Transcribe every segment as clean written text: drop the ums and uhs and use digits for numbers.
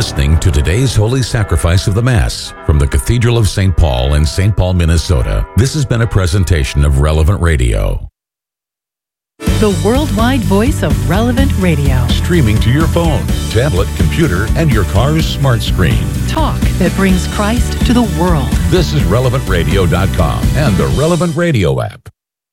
listening to today's Holy Sacrifice of the Mass from the Cathedral of St. Paul in St. Paul, Minnesota. This has been a presentation of Relevant Radio. The worldwide voice of Relevant Radio. Streaming to your phone, tablet, computer, and your car's smart screen. Talk that brings Christ to the world. This is RelevantRadio.com and the Relevant Radio app.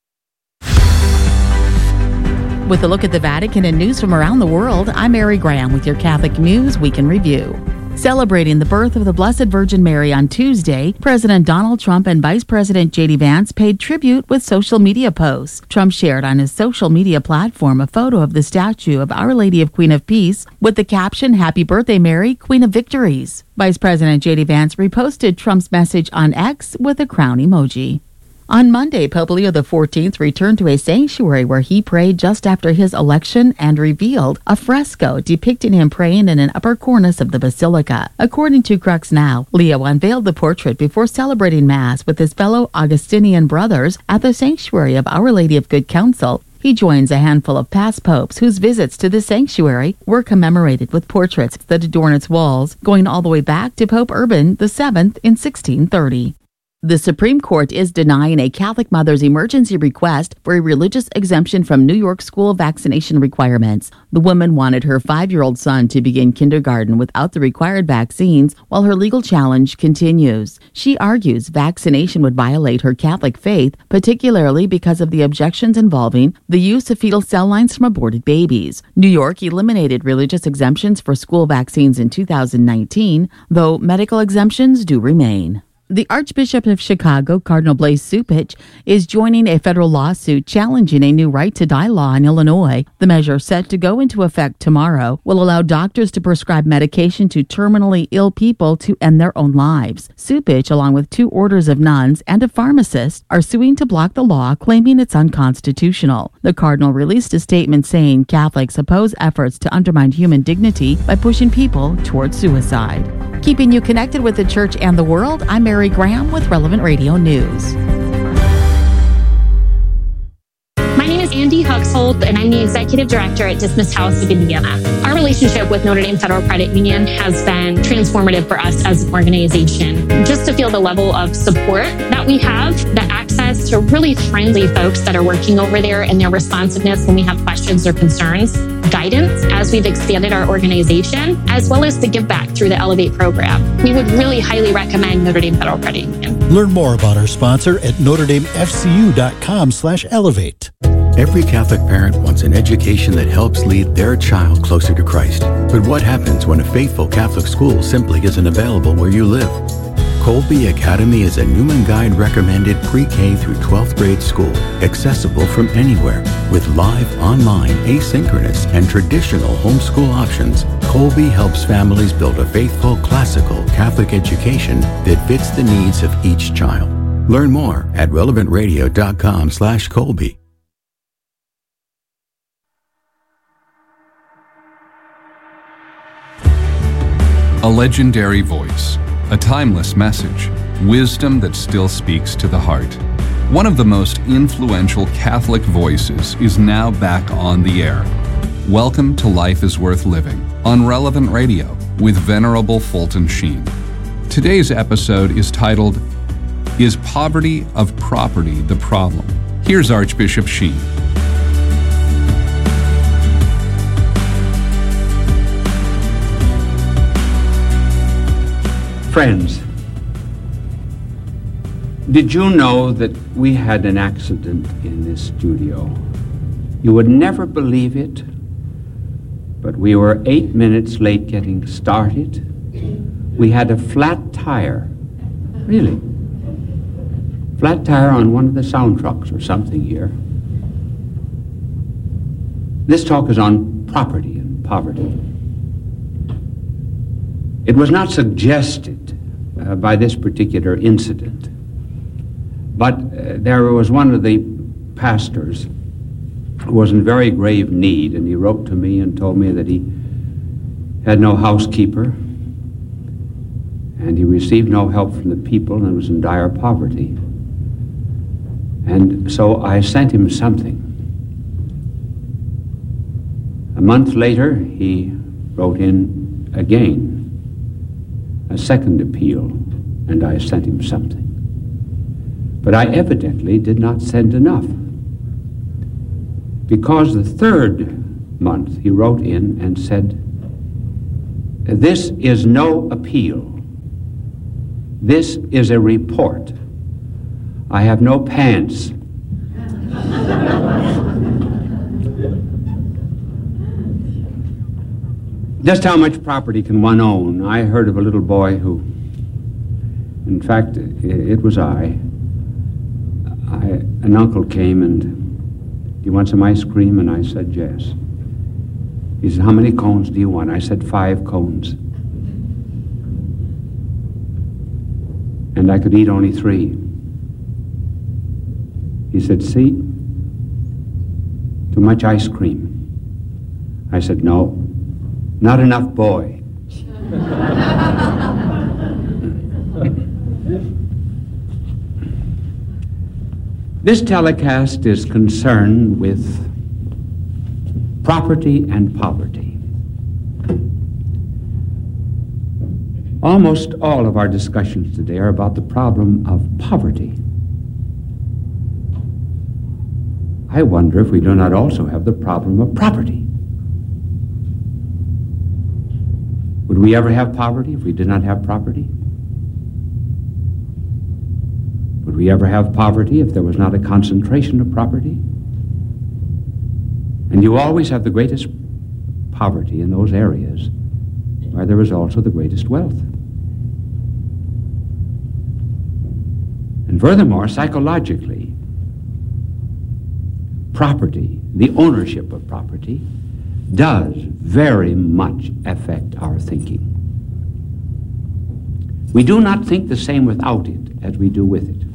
With a look at the Vatican and news from around the world, I'm Mary Graham with your Catholic News Week in Review. Celebrating the birth of the Blessed Virgin Mary on Tuesday, President Donald Trump and Vice President J.D. Vance paid tribute with social media posts. Trump shared on his social media platform a photo of the statue of Our Lady of Queen of Peace with the caption, "Happy Birthday, Mary, Queen of Victories." Vice President J.D. Vance reposted Trump's message on X with a crown emoji. On Monday, Pope Leo XIV returned to a sanctuary where he prayed just after his election and revealed a fresco depicting him praying in an upper cornice of the basilica. According to Crux Now, Leo unveiled the portrait before celebrating Mass with his fellow Augustinian brothers at the sanctuary of Our Lady of Good Counsel. He joins a handful of past popes whose visits to the sanctuary were commemorated with portraits that adorn its walls, going all the way back to Pope Urban VII in 1630. The Supreme Court is denying a Catholic mother's emergency request for a religious exemption from New York school vaccination requirements. The woman wanted her 5-year-old son to begin kindergarten without the required vaccines, while her legal challenge continues. She argues vaccination would violate her Catholic faith, particularly because of the objections involving the use of fetal cell lines from aborted babies. New York eliminated religious exemptions for school vaccines in 2019, though medical exemptions do remain. The Archbishop of Chicago, Cardinal Blaise Cupich, is joining a federal lawsuit challenging a new right-to-die law in Illinois. The measure, set to go into effect tomorrow, will allow doctors to prescribe medication to terminally ill people to end their own lives. Cupich, along with 2 orders of nuns and a pharmacist, are suing to block the law, claiming it's unconstitutional. The cardinal released a statement saying Catholics oppose efforts to undermine human dignity by pushing people towards suicide. Keeping you connected with the church and the world, I'm Mary Graham with Relevant Radio News. My name is Andy Huxhold, and I'm the Executive Director at Dismissed House of Indiana. Our relationship with Notre Dame Federal Credit Union has been transformative for us as an organization. Just to feel the level of support that we have, the access to really friendly folks that are working over there, and their responsiveness when we have questions or concerns, guidance as we've expanded our organization, as well as the give back through the Elevate program. We would really highly recommend Notre Dame Federal Credit Union. Learn more about our sponsor at NotreDameFCU.com/elevate. Every Catholic parent wants an education that helps lead their child closer to Christ. But what happens when a faithful Catholic school simply isn't available where you live? Colby Academy is a Newman Guide recommended pre-K through 12th grade school, accessible from anywhere. With live, online, asynchronous, and traditional homeschool options, Colby helps families build a faithful, classical Catholic education that fits the needs of each child. Learn more at relevantradio.com/Colby. A legendary voice, a timeless message, wisdom that still speaks to the heart. One of the most influential Catholic voices is now back on the air. Welcome to Life is Worth Living on Relevant Radio with Venerable Fulton Sheen. Today's episode is titled, Is Poverty of Property the Problem? Here's Archbishop Sheen. Friends, did you know that we had an accident in this studio? You would never believe it, but we were 8 minutes late getting started. We had a flat tire, really. Flat tire on one of the sound trucks or something here. This talk is on property and poverty. It was not suggested by this particular incident, but there was one of the pastors who was in very grave need, and he wrote to me and told me that he had no housekeeper, and he received no help from the people and was in dire poverty. And so I sent him something. A month later, he wrote in again. a second appeal, and I sent him something. But I evidently did not send enough, because the third month he wrote in and said, "This is no appeal. This is a report. I have no pants." Just how much property can one own? I heard of a little boy who, in fact, it was an uncle came and, "Do you want some ice cream?" And I said, "Yes." He said, "How many cones do you want?" I said, 5 cones. And I could eat only 3. He said, "See, too much ice cream." I said, "No, not enough boy." This telecast is concerned with property and poverty. Almost all of our discussions today are about the problem of poverty. I wonder if we do not also have the problem of property. Would we ever have poverty if we did not have property? Would we ever have poverty if there was not a concentration of property? And you always have the greatest poverty in those areas where there is also the greatest wealth. And furthermore, psychologically, property, the ownership of property, does very much affect our thinking. We do not think the same without it as we do with it.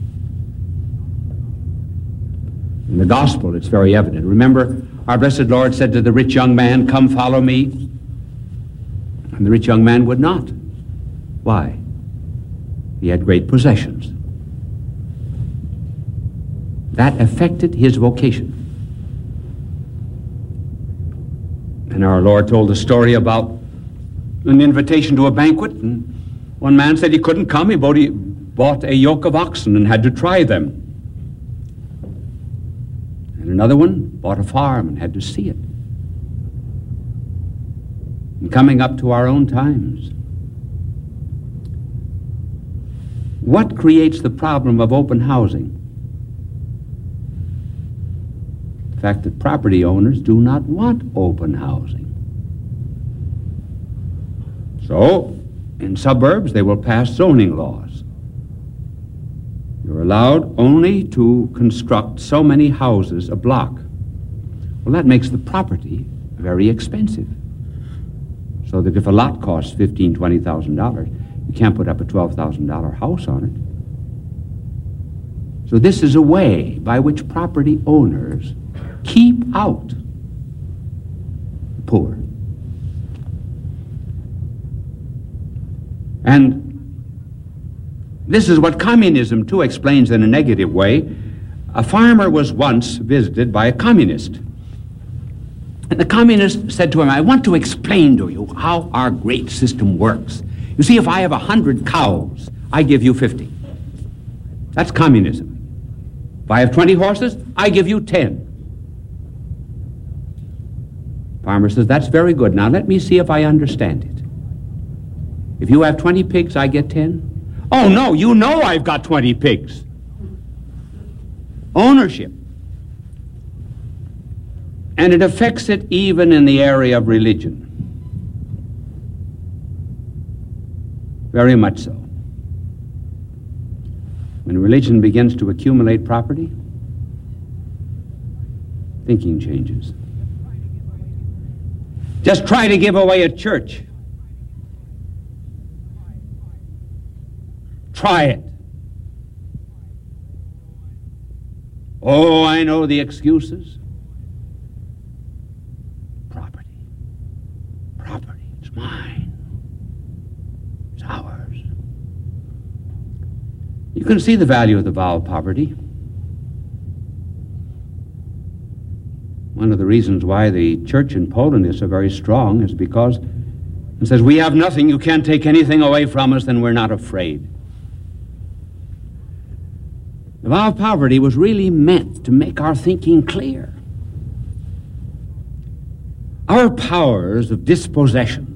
In the gospel, it's very evident. Remember, our blessed Lord said to the rich young man, "Come, follow me." And the rich young man would not. Why? He had great possessions. That affected his vocation. And our Lord told a story about an invitation to a banquet, and one man said he couldn't come. He bought a yoke of oxen and had to try them. And another one bought a farm and had to see it. And coming up to our own times, what creates the problem of open housing? The fact that property owners do not want open housing. So, in suburbs, they will pass zoning laws. You're allowed only to construct so many houses a block. Well, that makes the property very expensive. So that if a lot costs $15,000, $20,000, you can't put up a $12,000 house on it. So this is a way by which property owners keep out the poor. And this is what communism, too, explains in a negative way. A farmer was once visited by a communist. And the communist said to him, "I want to explain to you how our great system works. You see, if I have 100 cows, I give you 50. That's communism. If I have 20 horses, I give you 10. Farmer says, "That's very good. Now let me see if I understand it. If you have 20 pigs, I get 10? Oh, no, you know I've got 20 pigs. Ownership. And it affects it even in the area of religion. Very much so. When religion begins to accumulate property, thinking changes. Just try to give away a church. Try it. Oh, I know the excuses. Property. Property. It's mine. It's ours. You can see the value of the vow of poverty. One of the reasons why the church in Poland is so very strong is because and says, we have nothing, you can't take anything away from us, then we're not afraid. The vow of poverty was really meant to make our thinking clear. Our powers of dispossession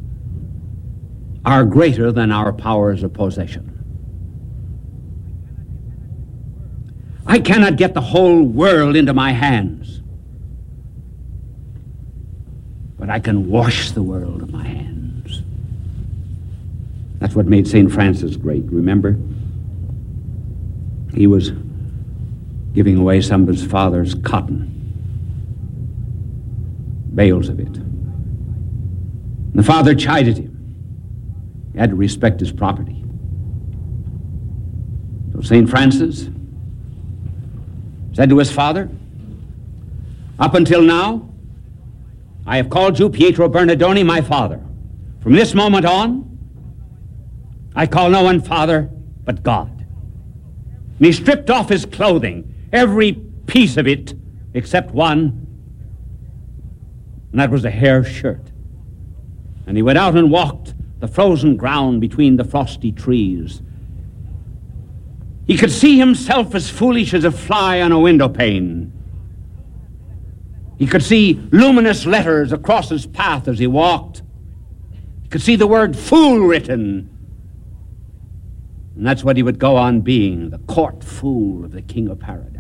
are greater than our powers of possession. I cannot get the whole world into my hands, but I can wash the world of my hands. That's what made St. Francis great, remember? He was giving away some of his father's cotton, bales of it. And the father chided him. He had to respect his property. So St. Francis said to his father, up until now, I have called you Pietro Bernardoni my father. From this moment on, I call no one father but God. And he stripped off his clothing, every piece of it except one, and that was a hair shirt. And he went out and walked the frozen ground between the frosty trees. He could see himself as foolish as a fly on a window pane. He could see luminous letters across his path as he walked. He could see the word fool written. And that's what he would go on being, the court fool of the King of Paradise.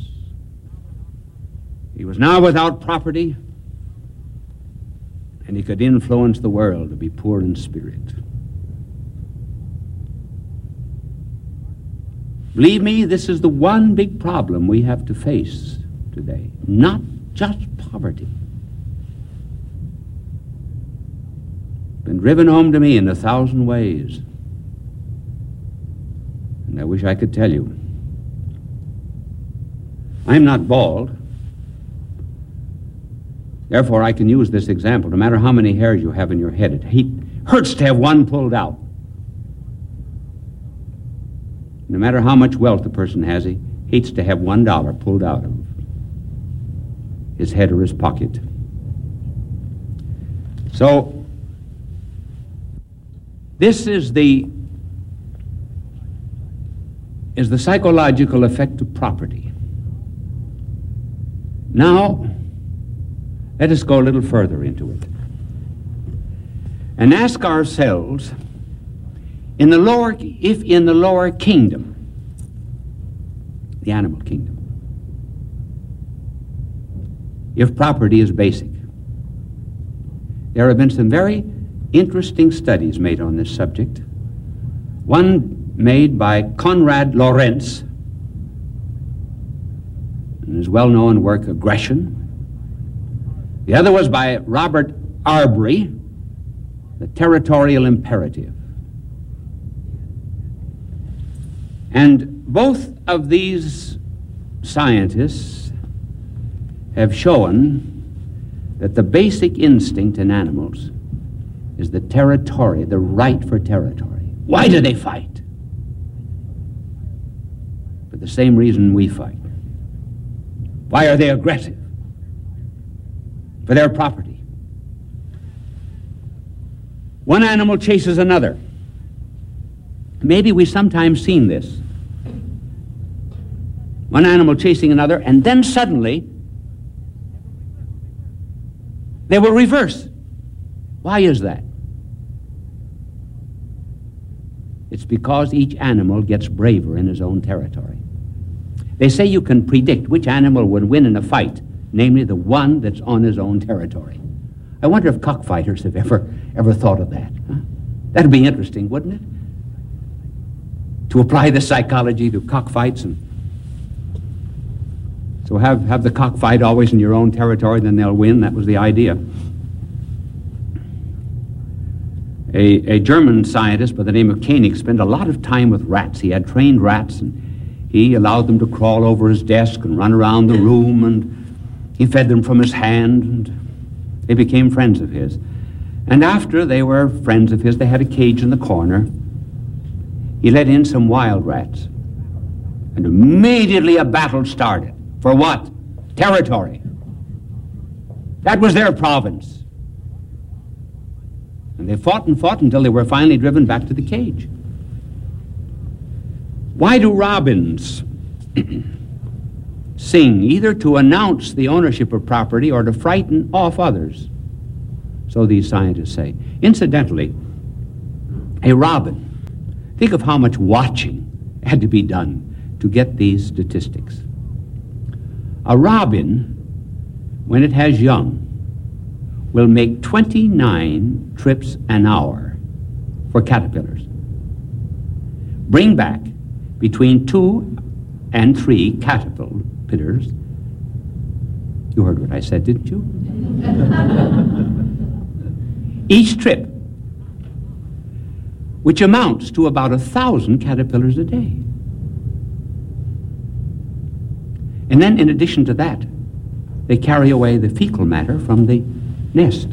He was now without property, and he could influence the world to be poor in spirit. Believe me, this is the one big problem we have to face today. Not just poverty. Been driven home to me in 1,000 ways. And I wish I could tell you. I'm not bald. Therefore, I can use this example. No matter how many hairs you have in your head, it hurts to have one pulled out. No matter how much wealth a person has, he hates to have $1 pulled out of his head or his pocket. So, this is the psychological effect of property. Now, let us go a little further into it and ask ourselves, if in the lower kingdom, the animal kingdom, if property is basic. There have been some very interesting studies made on this subject. One made by Konrad Lorenz, in his well-known work, Aggression. The other was by Robert Arbery, The Territorial Imperative. And both of these scientists have shown that the basic instinct in animals is the right for territory. Why do they fight? For the same reason we fight. Why are they aggressive? For their property. One animal chases another. Maybe we've sometimes seen this. One animal chasing another, and then suddenly they will reverse. Why is that? It's because each animal gets braver in his own territory. They say you can predict which animal would win in a fight, namely the one that's on his own territory. I wonder if cockfighters have ever thought of that. Huh? That'd be interesting, wouldn't it? To apply the psychology to cockfights, and so have the cockfight always in your own territory, then they'll win. That was the idea. A German scientist by the name of Koenig spent a lot of time with rats. He had trained rats, and he allowed them to crawl over his desk and run around the room, and he fed them from his hand, and they became friends of his. And after they were friends of his, they had a cage in the corner. He let in some wild rats, and immediately a battle started. For what? Territory. That was their province. And they fought and fought until they were finally driven back to the cage. Why do robins sing? Either to announce the ownership of property or to frighten off others, so these scientists say. Incidentally, a robin, think of how much watching had to be done to get these statistics. A robin, when it has young, will make 29 trips an hour for caterpillars. Bring back between 2 and 3 caterpillars. You heard what I said, didn't you? Each trip, which amounts to about 1,000 caterpillars a day. And then, in addition to that, they carry away the fecal matter from the nest.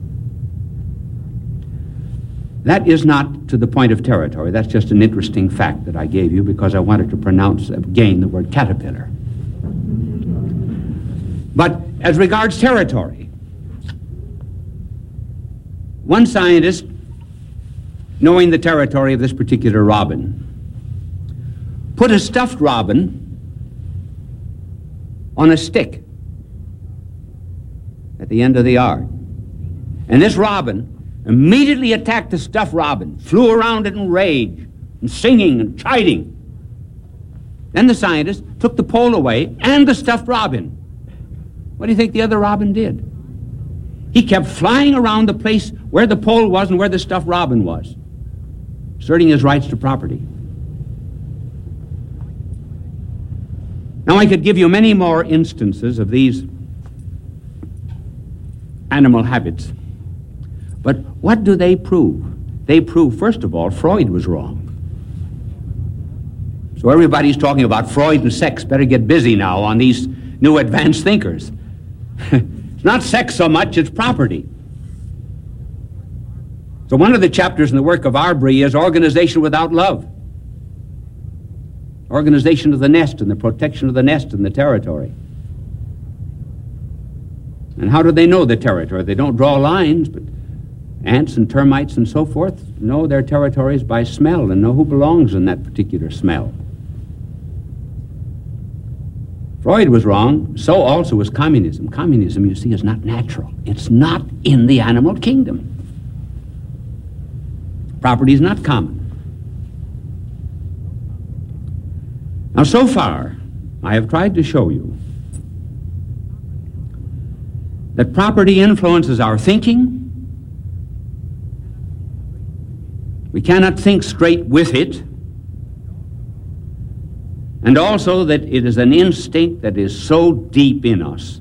That is not to the point of territory. That's just an interesting fact that I gave you because I wanted to pronounce again the word caterpillar. But as regards territory, one scientist, knowing the territory of this particular robin, put a stuffed robin on a stick at the end of the yard. And this robin immediately attacked the stuffed robin, flew around it in rage, and singing and chiding. Then the scientist took the pole away and the stuffed robin. What do you think the other robin did? He kept flying around the place where the pole was and where the stuffed robin was, asserting his rights to property. Now, I could give you many more instances of these animal habits. But what do they prove? They prove, first of all, Freud was wrong. So everybody's talking about Freud and sex. Better get busy now on these new advanced thinkers. It's not sex so much, it's property. So one of the chapters in the work of Arbery is organization without love. Organization of the nest and the protection of the nest and the territory. And how do they know the territory? They don't draw lines, but ants and termites and so forth know their territories by smell and know who belongs in that particular smell. Freud was wrong, so also was communism. Communism, you see, is not natural. It's not in the animal kingdom. Property is not common. Now, so far, I have tried to show you that property influences our thinking. We cannot think straight with it. And also that it is an instinct that is so deep in us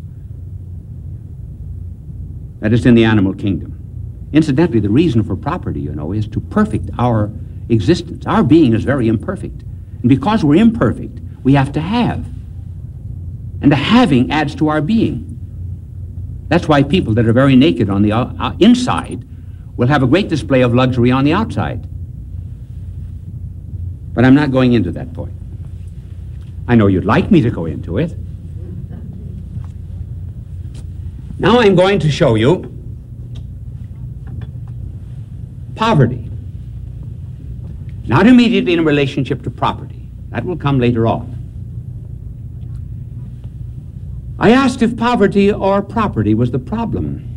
that it's in the animal kingdom. Incidentally, the reason for property, you know, is to perfect our existence. Our being is very imperfect. And because we're imperfect, we have to have. And the having adds to our being. That's why people that are very naked on the inside will have a great display of luxury on the outside. But I'm not going into that point. I know you'd like me to go into it. Now I'm going to show you poverty. Not immediately in relationship to property. That will come later on. I asked if poverty or property was the problem.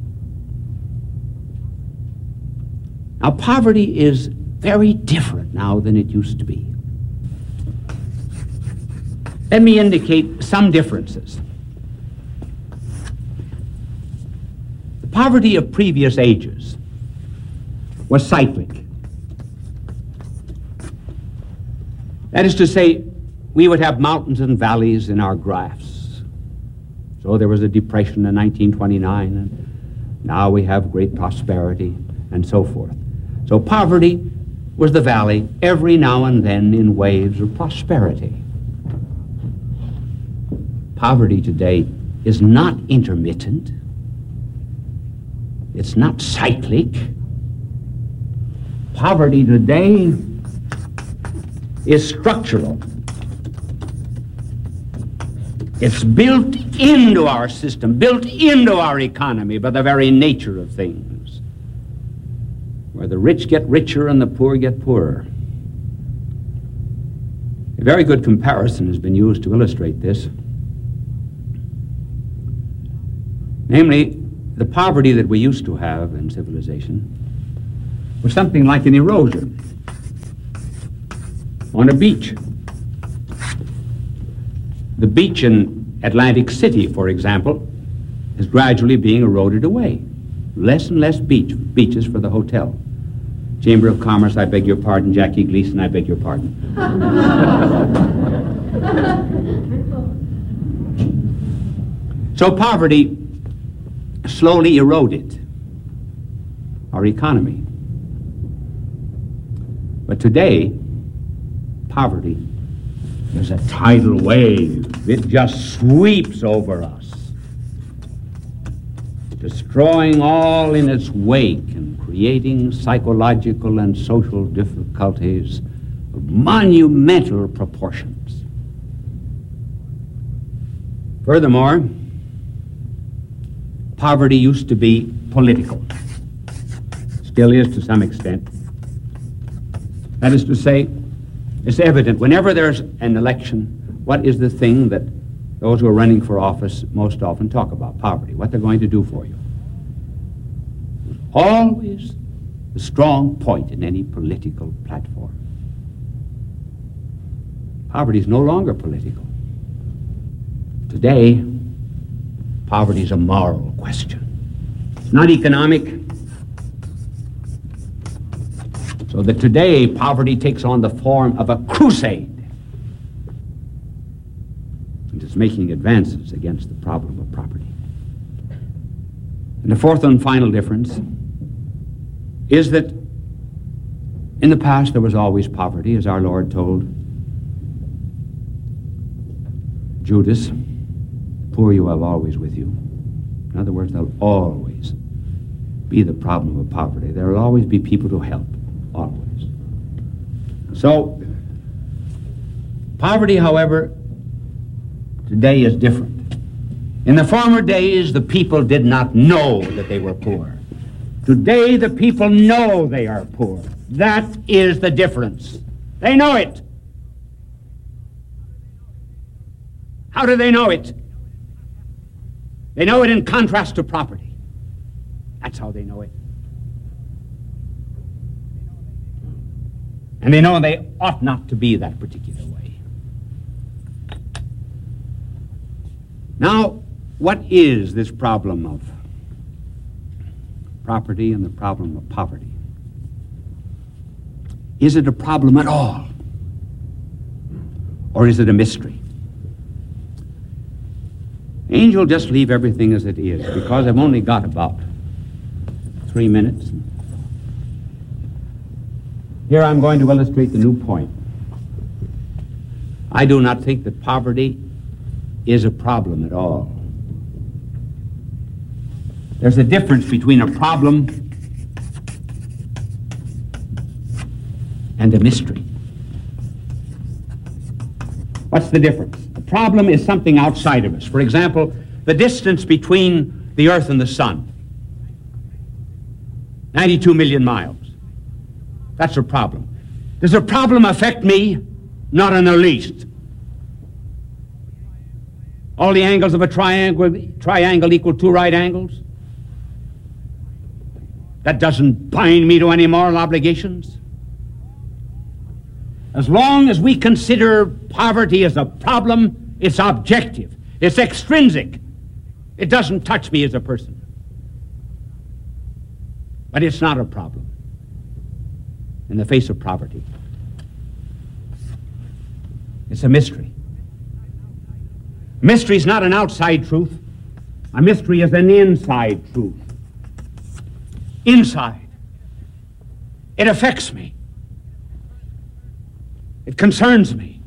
Now, poverty is very different now than it used to be. Let me indicate some differences. The poverty of previous ages was cyclic. That is to say, we would have mountains and valleys in our graphs. So there was a depression in 1929, and now we have great prosperity, and so forth. So poverty was the valley every now and then in waves of prosperity. Poverty today is not intermittent. It's not cyclic. Poverty today is structural. It's built into our system, built into our economy by the very nature of things. where the rich get richer and the poor get poorer. A very good comparison has been used to illustrate this. Namely, the poverty that we used to have in civilization was something like an erosion on a beach. The beach in Atlantic City, for example, is gradually being eroded away. Less and less beaches for the hotel. Chamber of Commerce, I beg your pardon. Jackie Gleason, I beg your pardon. So poverty slowly eroded our economy. But today, poverty is a tidal wave. It just sweeps over us, destroying all in its wake and creating psychological and social difficulties of monumental proportions. Furthermore, poverty used to be political, still is to some extent. That is to say, it's evident whenever there's an election, what is the thing that those who are running for office most often talk about? Poverty, what they're going to do for you. Always the strong point in any political platform. Poverty is no longer political. Today, poverty is a moral question. It's not economic. So that today, poverty takes on the form of a crusade. And is making advances against the problem of property. And the fourth and final difference is that in the past there was always poverty, as our Lord told Judas, poor you have always with you. In other words, there'll always be the problem of poverty. There will always be people to help, always. So, poverty, however, today is different. In the former days, the people did not know that they were poor. Today, the people know they are poor. That is the difference. They know it. How do they know it? They know it in contrast to property. That's how they know it. And they know they ought not to be that particular way. Now, what is this problem of property and the problem of poverty? Is it a problem at all? Or is it a mystery? Angel, just leave everything as it is, because I've only got about 3 minutes. Here I'm going to illustrate the new point. I do not think that poverty is a problem at all. There's a difference between a problem and a mystery. What's the difference? A problem is something outside of us. For example, the distance between the Earth and the Sun. 92 million miles. That's a problem. Does a problem affect me? Not in the least. All the angles of a triangle equal 2 right angles? That doesn't bind me to any moral obligations. As long as we consider poverty as a problem, it's objective, it's extrinsic. It doesn't touch me as a person. But it's not a problem in the face of poverty. It's a mystery. Mystery is not an outside truth. A mystery is an inside truth. Inside. It affects me. It concerns me.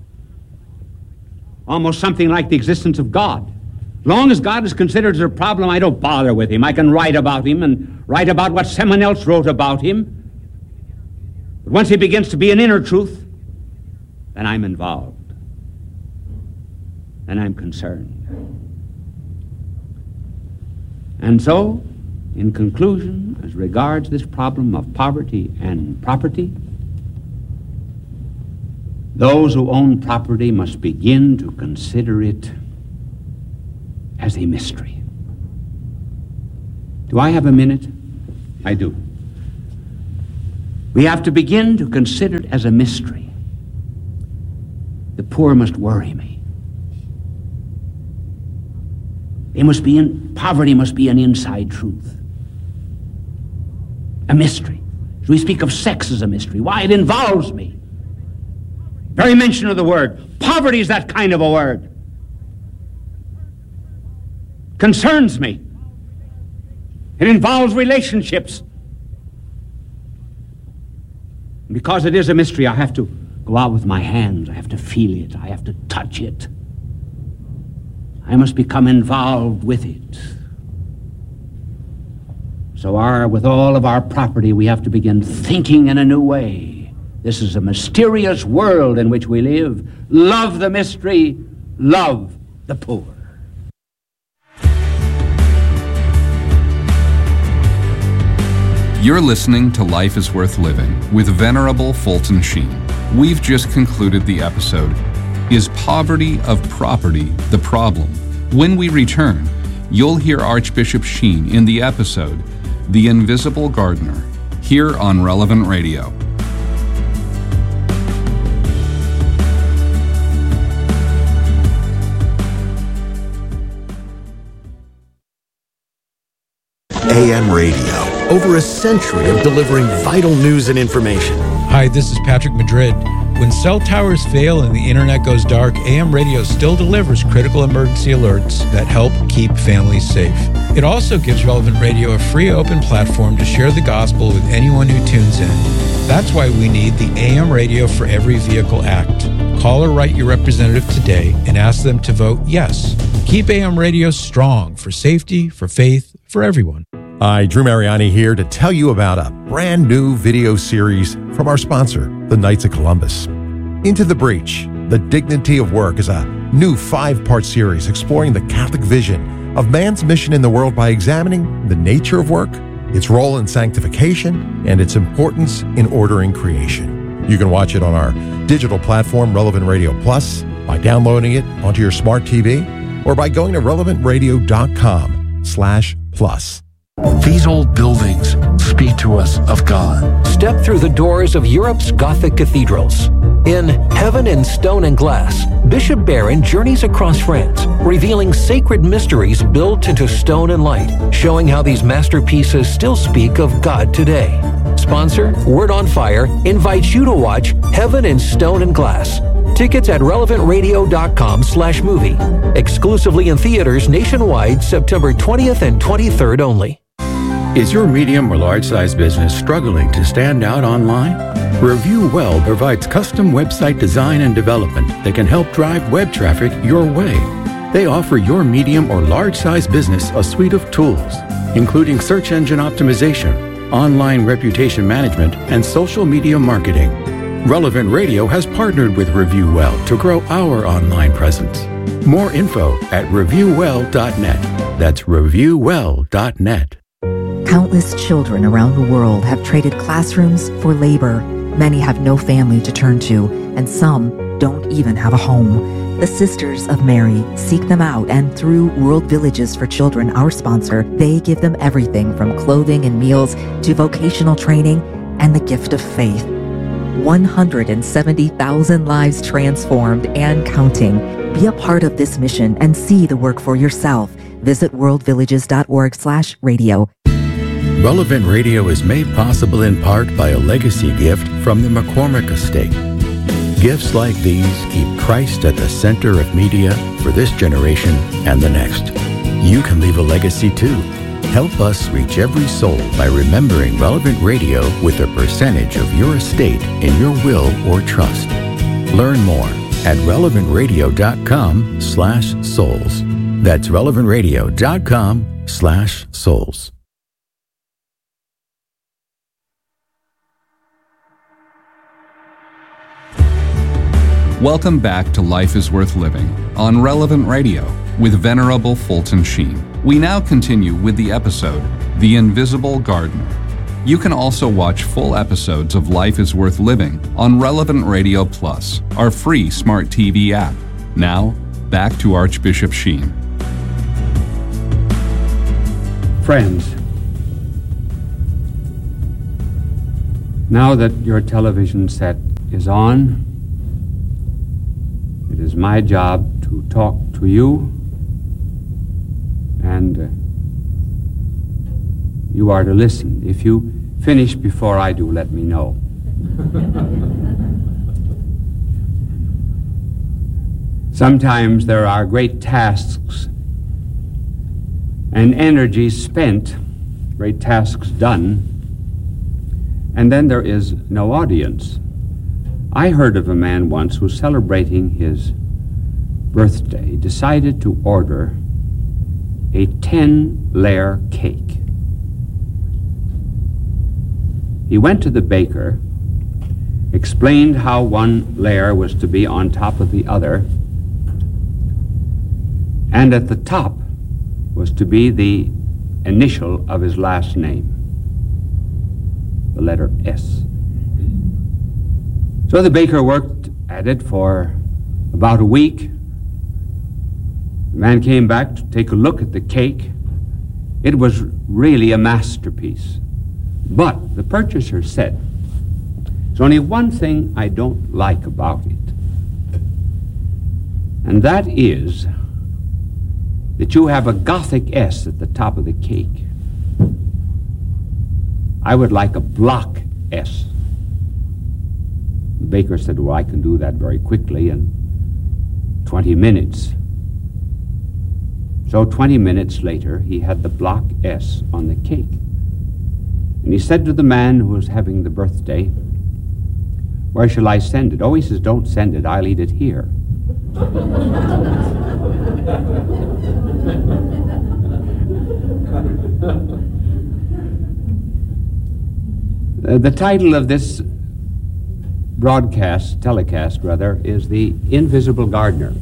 Almost something like the existence of God. As long as God is considered as a problem, I don't bother with him. I can write about him and write about what someone else wrote about him. But once he begins to be an inner truth, then I'm involved. And I'm concerned. And so, In conclusion, as regards this problem of poverty and property, those who own property must begin to consider it as a mystery. Do I have a minute? I do. We have to begin to consider it as a mystery. The poor must worry me. Poverty must be an inside truth. A mystery. As we speak of sex as a mystery. Why? It involves me. Very mention of the word. Poverty is that kind of a word. Concerns me. It involves relationships. And because it is a mystery, I have to go out with my hands. I have to feel it. I have to touch it. I must become involved with it. So with all of our property, we have to begin thinking in a new way. This is a mysterious world in which we live. Love the mystery. Love the poor. You're listening to Life is Worth Living with Venerable Fulton Sheen. We've just concluded the episode, Is Poverty of Property the Problem? When we return, you'll hear Archbishop Sheen in the episode, The Invisible Gardener, here on Relevant Radio. AM Radio, over a century of delivering vital news and information. Hi, this is Patrick Madrid. When cell towers fail and the internet goes dark, AM Radio still delivers critical emergency alerts that help keep families safe. It also gives Relevant Radio a free open platform to share the gospel with anyone who tunes in. That's why we need the AM Radio for Every Vehicle Act. Call or write your representative today and ask them to vote yes. Keep AM Radio strong for safety, for faith, for everyone. Hi, Drew Mariani here to tell you about a brand new video series from our sponsor, the Knights of Columbus. Into the Breach, The Dignity of Work is a new 5-part series exploring the Catholic vision of man's mission in the world by examining the nature of work, its role in sanctification, and its importance in ordering creation. You can watch it on our digital platform, Relevant Radio Plus, by downloading it onto your smart TV, or by going to relevantradio.com/plus. These old buildings speak to us of God. Step through the doors of Europe's Gothic cathedrals. In Heaven in Stone and Glass, Bishop Barron journeys across France, revealing sacred mysteries built into stone and light, showing how these masterpieces still speak of God today. Sponsor, Word on Fire, invites you to watch Heaven in Stone and Glass. Tickets at relevantradio.com/movie. Exclusively in theaters nationwide, September 20th and 23rd only. Is your medium or large-size business struggling to stand out online? Review Well provides custom website design and development that can help drive web traffic your way. They offer your medium or large-size business a suite of tools, including search engine optimization, online reputation management, and social media marketing. Relevant Radio has partnered with Review Well to grow our online presence. More info at reviewwell.net. That's reviewwell.net. Countless children around the world have traded classrooms for labor. Many have no family to turn to, and some don't even have a home. The Sisters of Mary seek them out, and through World Villages for Children, our sponsor, they give them everything from clothing and meals to vocational training and the gift of faith. 170,000 lives transformed and counting. Be a part of this mission and see the work for yourself. Visit worldvillages.org/radio. Relevant Radio is made possible in part by a legacy gift from the McCormick Estate. Gifts like these keep Christ at the center of media for this generation and the next. You can leave a legacy too. Help us reach every soul by remembering Relevant Radio with a percentage of your estate in your will or trust. Learn more at relevantradio.com/souls. That's relevantradio.com/souls. Welcome back to Life is Worth Living on Relevant Radio with Venerable Fulton Sheen. We now continue with the episode, The Invisible Gardener. You can also watch full episodes of Life is Worth Living on Relevant Radio Plus, our free smart TV app. Now, back to Archbishop Sheen. Friends, now that your television set is on, it is my job to talk to you, and you are to listen. If you finish before I do, let me know. Sometimes there are great tasks and energy spent, great tasks done, and then there is no audience. I heard of a man once who, celebrating his birthday, decided to order a 10-layer cake. He went to the baker, explained how one layer was to be on top of the other, and at the top was to be the initial of his last name, the letter S. So the baker worked at it for about a week. The man came back to take a look at the cake. It was really a masterpiece. But the purchaser said, "There's only one thing I don't like about it, and that is that you have a Gothic S at the top of the cake. I would like a block S." The baker said, "Well, I can do that very quickly in 20 minutes. So 20 minutes later, he had the block S on the cake. And he said to the man who was having the birthday, "Where shall I send it?" "Oh," he says, "don't send it. I'll eat it here." The title of this telecast, is The Invisible Gardener.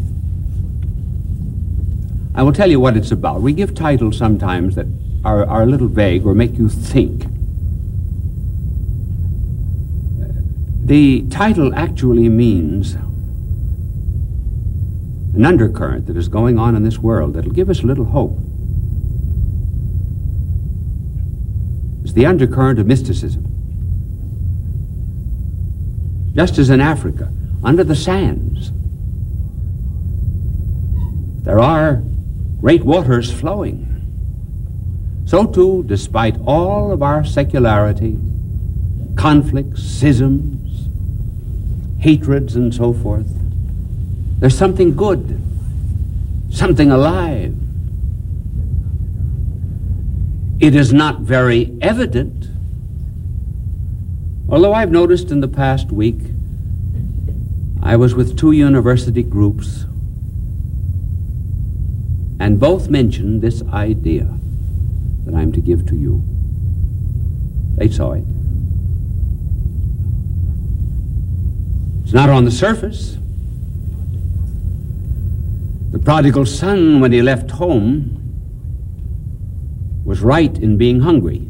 I will tell you what it's about. We give titles sometimes that are a little vague or make you think. The title actually means an undercurrent that is going on in this world that'll give us a little hope. It's the undercurrent of mysticism. Just as in Africa, under the sands, there are great waters flowing. So too, despite all of our secularity, conflicts, schisms, hatreds, and so forth, there's something good, something alive. It is not very evident, although I've noticed in the past week, I was with two university groups, and both mentioned this idea that I'm to give to you. They saw it. It's not on the surface. The prodigal son, when he left home, was right in being hungry.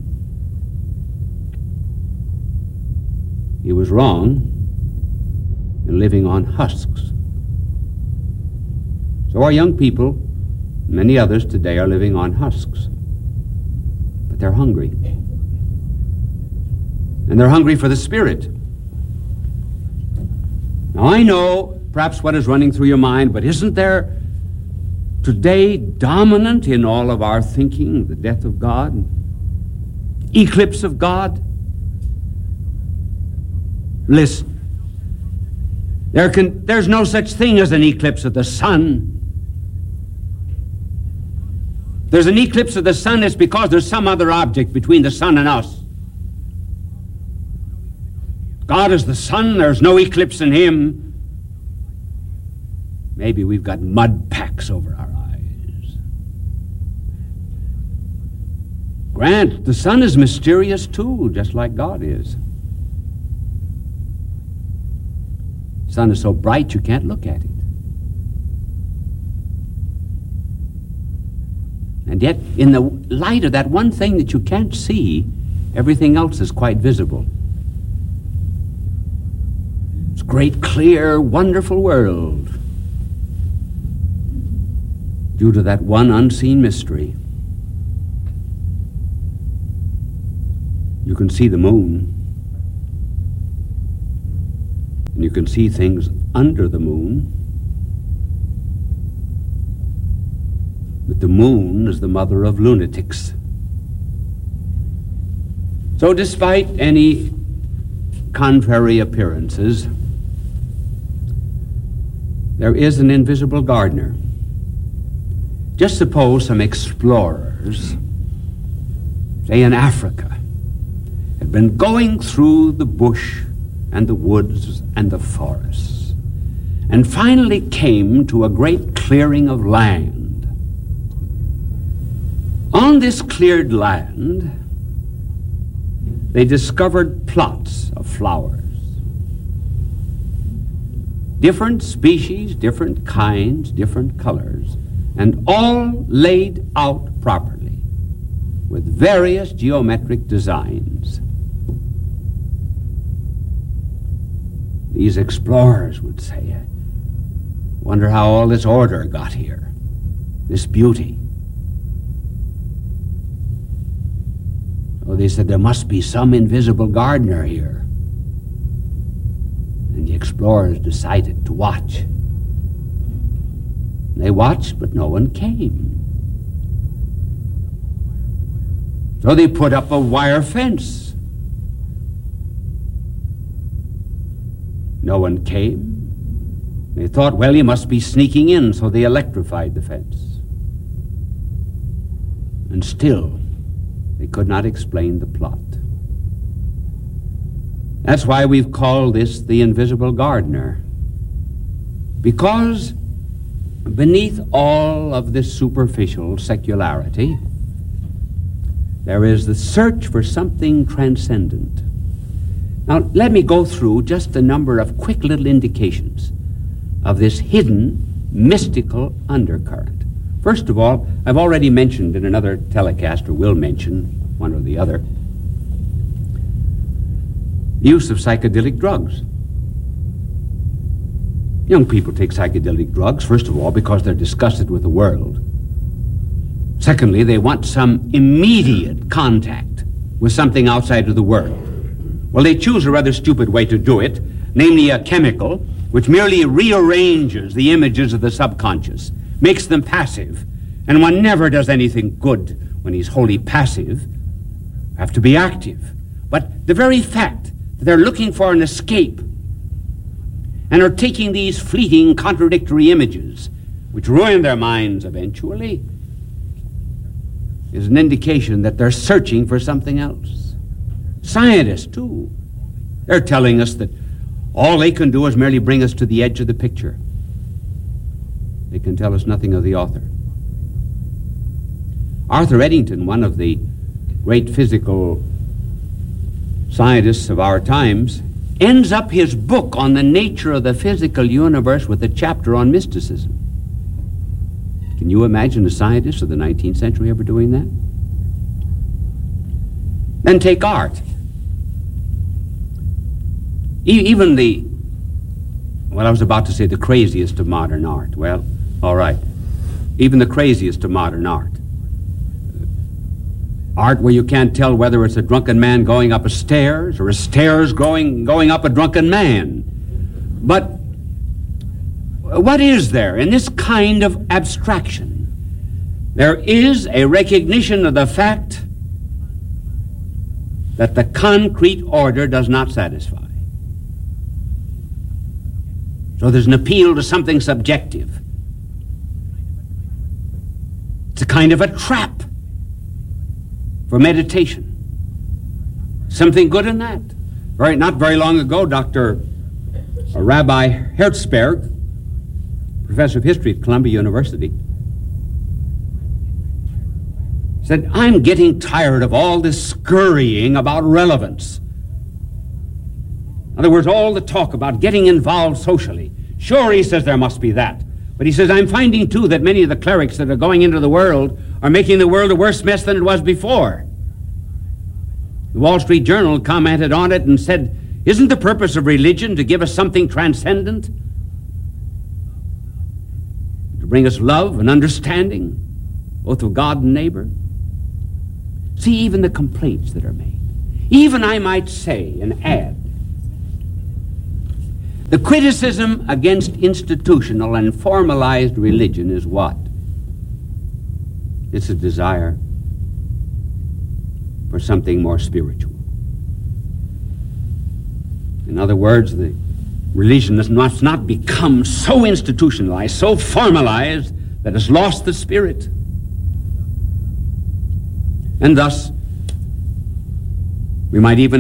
He was wrong in living on husks. So our young people, many others today, are living on husks. But they're hungry. And they're hungry for the Spirit. Now I know perhaps what is running through your mind, but isn't there today dominant in all of our thinking the death of God? Eclipse of God? Listen. There's no such thing as an eclipse of the sun. There's an eclipse of the sun, it's because there's some other object between the sun and us. God is the sun, there's no eclipse in him. Maybe we've got mud packs over our eyes. Grant, the sun is mysterious too, just like God is. The sun is so bright you can't look at it. The sun is so bright you can't look at it. And yet, in the light of that one thing that you can't see, everything else is quite visible. It's a great, clear, wonderful world, due to that one unseen mystery. You can see the moon, and you can see things under the moon. But the moon is the mother of lunatics. So despite any contrary appearances, there is an invisible gardener. Just suppose some explorers, say in Africa, had been going through the bush and the woods and the forests, and finally came to a great clearing of land. On this cleared land, they discovered plots of flowers. Different species, different kinds, different colors, and all laid out properly with various geometric designs. These explorers would say, "I wonder how all this order got here, this beauty." So they said, there must be some invisible gardener here. And the explorers decided to watch. They watched, but no one came. So they put up a wire fence. No one came. They thought, well, he must be sneaking in, so they electrified the fence. And still, they could not explain the plot. That's why we've called this the invisible gardener. Because beneath all of this superficial secularity, there is the search for something transcendent. Now, let me go through just a number of quick little indications of this hidden, mystical undercurrent. First of all, I've already mentioned in another telecast, or will mention, one or the other, the use of psychedelic drugs. Young people take psychedelic drugs, first of all, because they're disgusted with the world. Secondly, they want some immediate contact with something outside of the world. Well, they choose a rather stupid way to do it, namely a chemical which merely rearranges the images of the subconscious, makes them passive, and one never does anything good when he's wholly passive. Have to be active. But the very fact that they're looking for an escape and are taking these fleeting, contradictory images, which ruin their minds eventually, is an indication that they're searching for something else. Scientists, too. They're telling us that all they can do is merely bring us to the edge of the picture. They can tell us nothing of the author. Arthur Eddington, one of the great physical scientists of our times, ends up his book on the nature of the physical universe with a chapter on mysticism. Can you imagine a scientist of the 19th century ever doing that? Then take art. Even the, well, I was about to say the craziest of modern art. Well, all right. Even the craziest of modern art. Art where you can't tell whether it's a drunken man going up a stairs or a stairs going up a drunken man. But what is there in this kind of abstraction? There is a recognition of the fact that the concrete order does not satisfy. So there's an appeal to something subjective. It's a kind of a trap for meditation. Something good in that. Not very long ago, Rabbi Herzberg, professor of history at Columbia University, said, I'm getting tired of all this scurrying about relevance. In other words, all the talk about getting involved socially. Sure, he says there must be that. But he says, I'm finding, too, that many of the clerics that are going into the world are making the world a worse mess than it was before. The Wall Street Journal commented on it and said, isn't the purpose of religion to give us something transcendent? To bring us love and understanding, both of God and neighbor? See, even the complaints that are made. Even, I might say and add, the criticism against institutional and formalized religion is what? It's a desire for something more spiritual. In other words, the religion must not become so institutionalized, so formalized, that it's lost the spirit. And thus, we might even